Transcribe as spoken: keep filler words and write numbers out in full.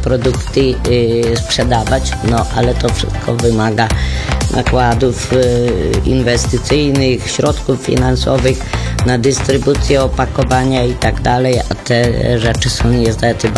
produkty y, sprzedawać, no ale to wszystko wymaga nakładów y, inwestycyjnych, środków finansowych na dystrybucję, opakowania i tak dalej, a te rzeczy są niestety